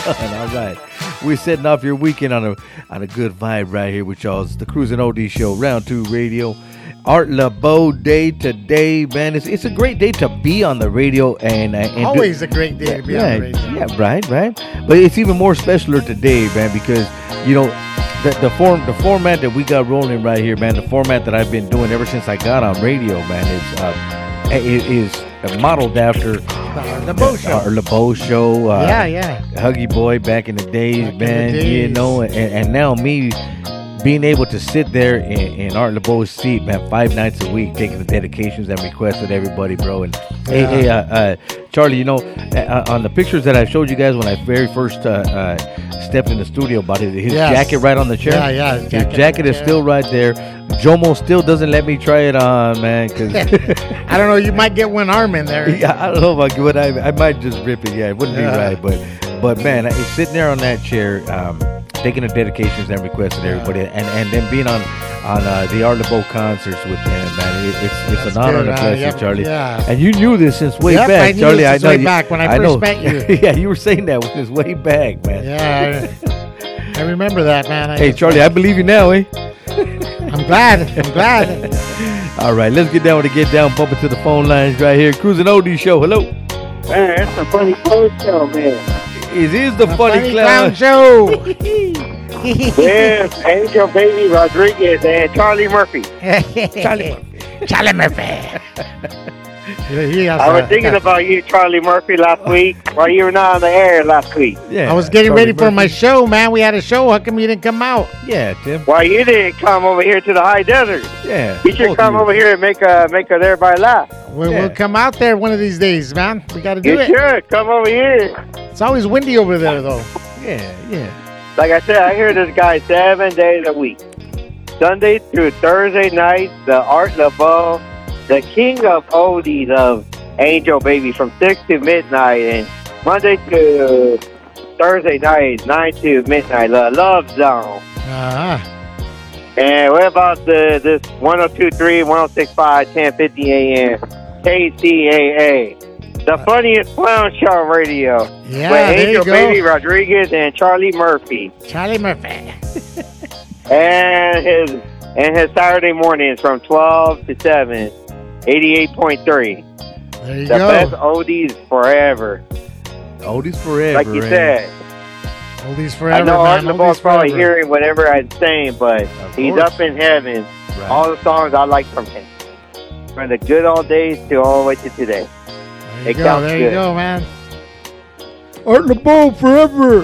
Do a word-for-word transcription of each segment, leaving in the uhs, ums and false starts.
All right. We're setting off your weekend on a on a good vibe right here with y'all. It's the Cruising O D Show, Round two Radio. Art LeBeau Day today, man. It's it's a great day to be on the radio. and, uh, and Always do, a great day to be yeah, on the radio. Yeah, right, right. But it's even more specialer today, man, because, you know, the, the form the format that we got rolling right here, man, the format that I've been doing ever since I got on radio, man, is uh, it is modeled after The LeBeau Show. Our LeBeau Show. Uh, yeah, yeah. Huggy Boy back in the days, Back in man. the You days. know, and, and now me being able to sit there in, in Art LeBeau's seat, man, five nights a week, taking the dedications and requests with everybody, bro. And hey, Yeah. hey, uh, uh, Charlie, you know, uh, on the pictures that I showed you guys when I very first uh, uh, stepped in the studio, about his, his Yes. jacket right on the chair. Yeah, yeah, his His jacket jacket, on the is chair. still right there. Jomo still doesn't let me try it on, man, because I don't know. You might get one arm in there. yeah, I don't know if I could. I, I might just rip it. Yeah, it wouldn't Yeah. be right. But, but man, it's sitting there on that chair, um, taking the dedications and requests of everybody, and, and then being on on uh, the Art LeBeau concerts with them, man. It, it's it's That's an honor good, and a uh, blessing, yep, Charlie. yeah. And you knew this since way Yep, back, I knew Charlie. this since I know way you- back when I know. first met you. Yeah, you were saying that when it's way back, man. Yeah, I, I remember that, man. I Hey, Charlie, I believe you now, eh? I'm glad. I'm glad. All right, let's get down with the get down, bump it to the phone lines right here. Cruising O D Show. Hello. Man, that's a funny clothes show, man. It is the funny, Funny clown. Clown Show. Yes, Angel Baby Rodriguez and Charlie Murphy. Charlie Murphy. Charlie Murphy. Yeah, he has I was a- thinking about you, Charlie Murphy, last week while you were not on the air last week. Yeah, I was getting Charlie ready for my Murphy. show, man. We had a show. How come you didn't come out? Yeah, Tim. Why you didn't come over here to the high desert? Yeah. You should both come of you. over here and make a make a everybody laugh. We'll, Yeah. we'll come out there one of these days, man. We got to do You it. should come over here. It's always windy over there, though. Yeah, yeah. Like I said, I hear this guy seven days a week. Sunday through Thursday night, the Art LeBeau, the king of oldies of Angel Baby from six to midnight, and Monday to Thursday night, nine to midnight, the Love Zone. Uh-huh. And what about the this one oh two point three, one oh six point five, ten fifty a.m. K C A A, the funniest clown show radio Yeah, with there Angel you go. Baby Rodriguez and Charlie Murphy, Charlie Murphy. and his and his Saturday mornings from twelve to seven, eighty-eight point three. There you The go. best oldies forever, Oldies forever. like you eh? said. Oldies forever, I know Art man. LeBeau's Oldies probably forever. hearing whatever I'm saying, but Of he's course. up in heaven. Right. All the songs I like from him, from the good old days to all the way to today. There you It go. counts There you good. go, man. Art LeBeau forever.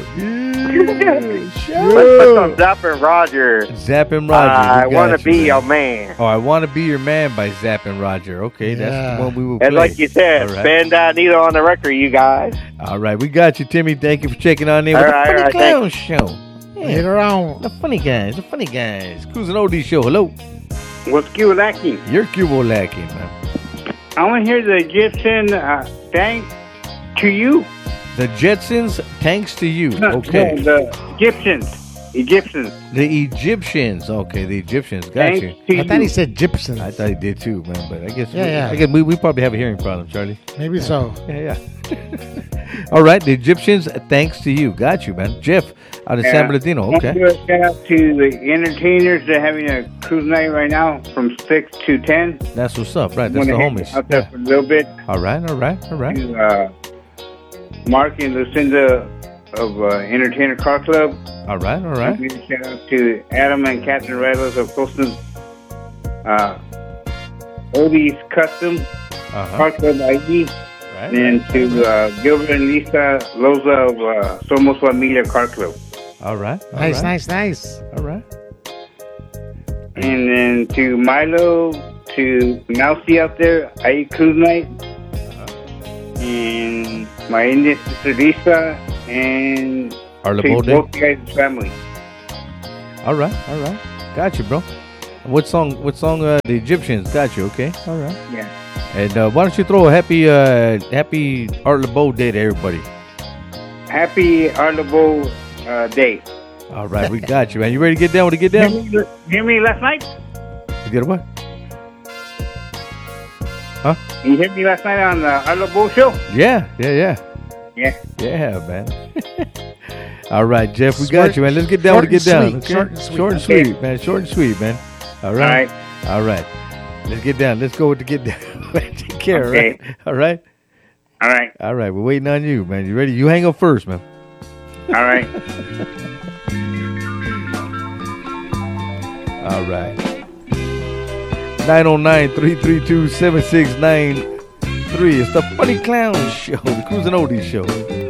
Yeah. Let's put some Zapp and Roger. Zap and Roger. I we want to got be you, your man. man. Oh, I want to be your man by Zap and Roger. Okay, Yeah. that's the one we will play. And like you said, All right. spin that needle on the record, you guys. All right, we got you, Timmy. Thank you for checking on in All with right, the Funny all right, Clown Show. Yeah, Later on. the funny guys, the funny guys. Cruising O D Show. Hello. What's good, lacking? You're Cubo lacking, man. I want to hear the Egyptian uh, thanks to you. The Jetsons, thanks to you. No, Okay. no, the Egyptians. Egyptians. The Egyptians. Okay, the Egyptians. Got Thanks you. to I thought you. he said Gypsons. I thought he did too, man. But I guess, Yeah, yeah. I guess we, we probably have a hearing problem, Charlie. Maybe so. Yeah, yeah. All right, the Egyptians, thanks to you. Got you, man. Jeff out of Yeah. San Bernardino. I want to Okay. do a shout out to the entertainers. They're having a cruise night right now from six to ten. That's what's up, right? That's Wanna the hang homies. Out there Yeah. for a little bit. All right, all right, all right. To, uh, Mark and Lucinda of uh, Entertainer Car Club. All right, all right. Give a shout out to Adam and Catherine Reynolds of Coastal uh, Oldies Custom Uh-huh. Car Club I D. Right, And right. to uh, Gilbert and Lisa Loza of uh, Somos Familia Car Club. All right. all Nice, right, nice, nice. All right. And then to Milo, to Mousy out there, I eat cruise night. And my Indian sister Lisa, and Our to LeBeau Day. both you guys' family. All right, all right. Got you, bro. What song? What song? Uh, the Egyptians. Got you. Okay. All right. Yeah. And uh, why don't you throw a happy, uh, happy Art LeBeau Day to everybody? Happy Arlebo uh, Day. All right, we got you, man. You ready to get down with the get Hear down? me, hear me last night? You get a what? Huh? You hear me last night on the Arlebo show? Yeah, yeah, yeah. Yeah. Yeah, man. All right, Jeff, we Short- got you, man. Let's get down short to get and down. sweet, Okay? short and sweet. Short and Okay. sweet, man. Short and sweet, man. All All right. right. All right. Let's get down. Let's go with the get down. Take care, Okay. right? All right. All right. All right. We're waiting on you, man. You ready? You hang up first, man. All right. All right. nine oh nine, three three two, seven six nine three. It's the Funny Clown Show, the Cruising Oldies Show.